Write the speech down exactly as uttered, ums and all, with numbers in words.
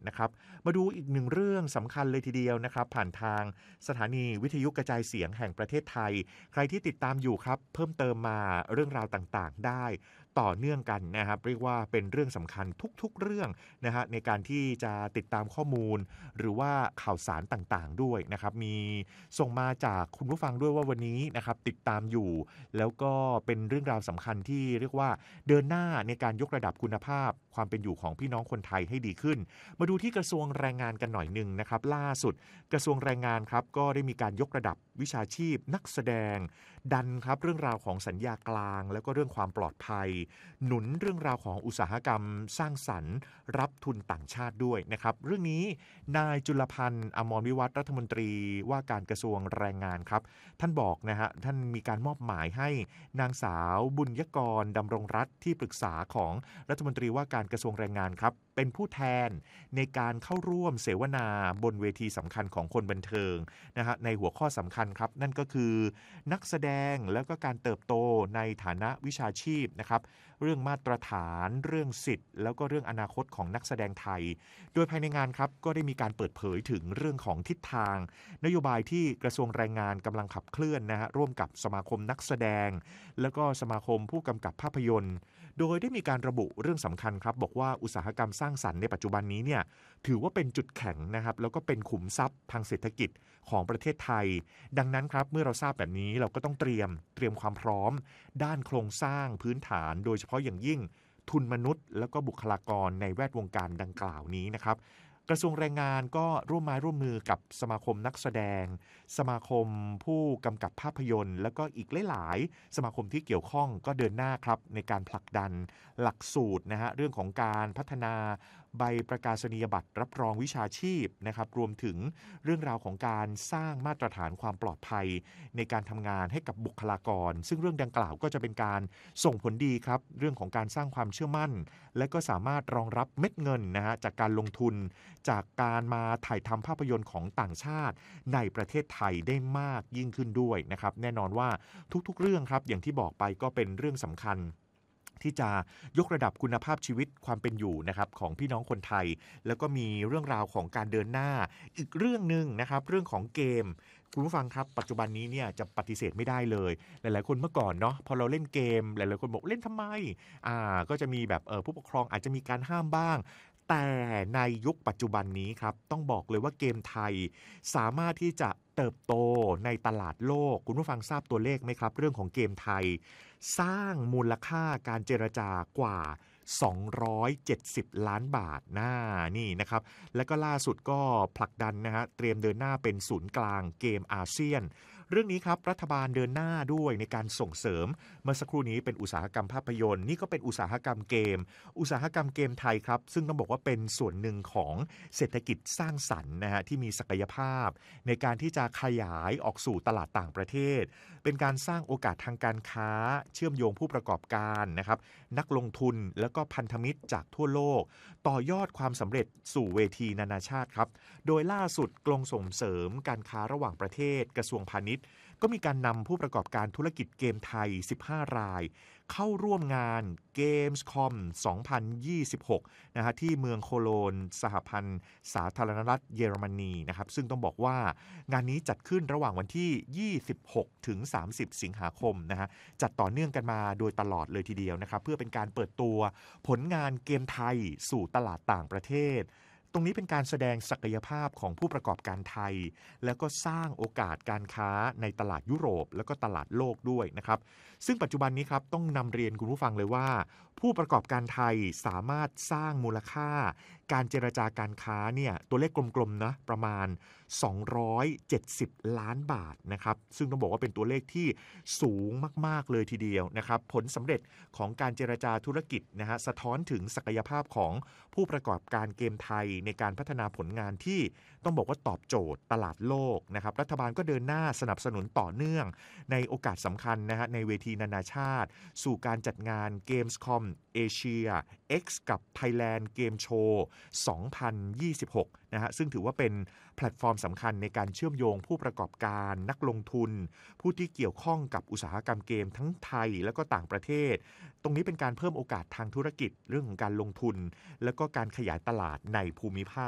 นะครับมาดูอีกหนึ่งเรื่องสำคัญเลยทีเดียวนะครับผ่านทางสถานีวิทยุกระจายเสียงแห่งประเทศไทยใครที่ติดตามอยู่ครับเพิ่มเติมมาเรื่องราวต่างๆได้ต่อเนื่องกันนะครับเรียกว่าเป็นเรื่องสำคัญทุกๆเรื่องนะฮะในการที่จะติดตามข้อมูลหรือว่าข่าวสารต่างๆด้วยนะครับมีส่งมาจากคุณผู้ฟังด้วยว่าวันนี้นะครับติดตามอยู่แล้วก็เป็นเรื่องราวสำคัญที่เรียกว่าเดินหน้าในการยกระดับคุณภาพความเป็นอยู่ของพี่น้องคนไทยให้ดีขึ้นมาดูที่กระทรวงแรงงานกันหน่อยนึงนะครับล่าสุดกระทรวงแรงงานครับก็ได้มีการยกระดับวิชาชีพนักแสดงดันครับเรื่องราวของสัญญากลางแล้วก็เรื่องความปลอดภัยหนุนเรื่องราวของอุตสาหกรรมสร้างสรรค์รับทุนต่างชาติด้วยนะครับเรื่องนี้นายจุลพันธ์อมรวิวัฒน์รัฐมนตรีว่าการกระทรวงแรงงานครับท่านบอกนะฮะท่านมีการมอบหมายให้นางสาวบุญยกรดำรงรัตน์ที่ปรึกษาของรัฐมนตรีว่าการกระทรวงแรงงานครับเป็นผู้แทนในการเข้าร่วมเสวนาบนเวทีสำคัญของคนบันเทิงนะฮะในหัวข้อสำคัญครับนั่นก็คือนักแสดงแล้วก็การเติบโตในฐานะวิชาชีพนะครับเรื่องมาตรฐานเรื่องสิทธิ์แล้วก็เรื่องอนาคตของนักแสดงไทยโดยภายในงานครับก็ได้มีการเปิดเผยถึงเรื่องของทิศทางนโยบายที่กระทรวงแรงงานกำลังขับเคลื่อนนะฮะร่วมกับสมาคมนักแสดงแล้วก็สมาคมผู้กำกับภาพยนตร์โดยได้มีการระบุเรื่องสำคัญครับบอกว่าอุตสาหกรรมสร้างสรรค์ในปัจจุบันนี้เนี่ยถือว่าเป็นจุดแข็งนะครับแล้วก็เป็นขุมทรัพย์ทางเศรษฐกิจของประเทศไทยดังนั้นครับเมื่อเราทราบแบบนี้เราก็ต้องเตรียมเตรียมความพร้อมด้านโครงสร้างพื้นฐานโดยเฉพาะอย่างยิ่งทุนมนุษย์แล้วก็บุคลากรในแวดวงการดังกล่าวนี้นะครับกระทรวงแรงงานก็ร่วมไม้ร่วมมือกับสมาคมนักแสดงสมาคมผู้กำกับภาพยนตร์แล้วก็อีกหลายๆสมาคมที่เกี่ยวข้องก็เดินหน้าครับในการผลักดันหลักสูตรนะฮะเรื่องของการพัฒนาใบประกาศนียบัตรรับรองวิชาชีพนะครับรวมถึงเรื่องราวของการสร้างมาตรฐานความปลอดภัยในการทำงานให้กับบุคลากรซึ่งเรื่องดังกล่าวก็จะเป็นการส่งผลดีครับเรื่องของการสร้างความเชื่อมั่นและก็สามารถรองรับเม็ดเงินนะฮะจากการลงทุนจากการมาถ่ายทำภาพยนตร์ของต่างชาติในประเทศไทยได้มากยิ่งขึ้นด้วยนะครับแน่นอนว่าทุกๆเรื่องครับอย่างที่บอกไปก็เป็นเรื่องสำคัญที่จะยกระดับคุณภาพชีวิตความเป็นอยู่นะครับของพี่น้องคนไทยแล้วก็มีเรื่องราวของการเดินหน้าอีกเรื่องนึงนะครับเรื่องของเกมคุณผู้ฟังครับปัจจุบันนี้เนี่ยจะปฏิเสธไม่ได้เลยหลายๆคนเมื่อก่อนเนาะพอเราเล่นเกมหลายๆคนบอกเล่นทำไมอ่าก็จะมีแบบเออผู้ปกครองอาจจะมีการห้ามบ้างแต่ในยุคปัจจุบันนี้ครับต้องบอกเลยว่าเกมไทยสามารถที่จะเติบโตในตลาดโลกคุณผู้ฟังทราบตัวเลขไหมครับเรื่องของเกมไทยสร้างมูลค่าการเจรจากว่าสองร้อยเจ็ดสิบล้านบาทน่านี่นะครับแล้วก็ล่าสุดก็ผลักดันนะฮะเตรียมเดินหน้าเป็นศูนย์กลางเกมอาเซียนเรื่องนี้ครับรัฐบาลเดินหน้าด้วยในการส่งเสริมเมื่อสักครู่นี้เป็นอุตสาหกรรมภาพยนตร์นี่ก็เป็นอุตสาหกรรมเกมอุตสาหกรรมเกมไทยครับซึ่งต้องบอกว่าเป็นส่วนหนึ่งของเศรษฐกิจสร้างสรรค์นะฮะที่มีศักยภาพในการที่จะขยายออกสู่ตลาดต่างประเทศเป็นการสร้างโอกาสทางการค้าเชื่อมโยงผู้ประกอบการนะครับนักลงทุนแล้วก็พันธมิตรจากทั่วโลกต่อยอดความสำเร็จสู่เวทีนานาชาติครับโดยล่าสุดกรมส่งเสริมการค้าระหว่างประเทศกระทรวงพาณิชย์ก็มีการนำผู้ประกอบการธุรกิจเกมไทยสิบห้ารายเข้าร่วมงาน Gamescom สองพันยี่สิบหกนะฮะที่เมืองโคโลนสหพันธ์สาธารณรัฐเยอรมนีนะครับซึ่งต้องบอกว่างานนี้จัดขึ้นระหว่างวันที่ยี่สิบหกถึงสามสิบสิงหาคมนะฮะจัดต่อเนื่องกันมาโดยตลอดเลยทีเดียวนะครับเพื่อเป็นการเปิดตัวผลงานเกมไทยสู่ตลาดต่างประเทศตรงนี้เป็นการแสดงศักยภาพของผู้ประกอบการไทยแล้วก็สร้างโอกาสการค้าในตลาดยุโรปแล้วก็ตลาดโลกด้วยนะครับซึ่งปัจจุบันนี้ครับต้องนำเรียนคุณผู้ฟังเลยว่าผู้ประกอบการไทยสามารถสร้างมูลค่าการเจรจาการค้าเนี่ยตัวเลขกลมๆนะประมาณสองร้อยเจ็ดสิบล้านบาทนะครับซึ่งต้องบอกว่าเป็นตัวเลขที่สูงมากๆเลยทีเดียวนะครับผลสำเร็จของการเจรจาธุรกิจนะฮะสะท้อนถึงศักยภาพของผู้ประกอบการเกมไทยในการพัฒนาผลงานที่ต้องบอกว่าตอบโจทย์ตลาดโลกนะครับรัฐบาลก็เดินหน้าสนับสนุนต่อเนื่องในโอกาสสำคัญนะฮะในเวทีนานาชาติสู่การจัดงาน Gamescom Asia X กับ Thailand Game Show สองพันยี่สิบหกนะฮะซึ่งถือว่าเป็นแพลตฟอร์มสำคัญในการเชื่อมโยงผู้ประกอบการนักลงทุนผู้ที่เกี่ยวข้องกับอุตสาหกรรมเกมทั้งไทยและก็ต่างประเทศตรงนี้เป็นการเพิ่มโอกาสทางธุรกิจเรื่องของการลงทุนและก็การขยายตลาดในภูมิภาค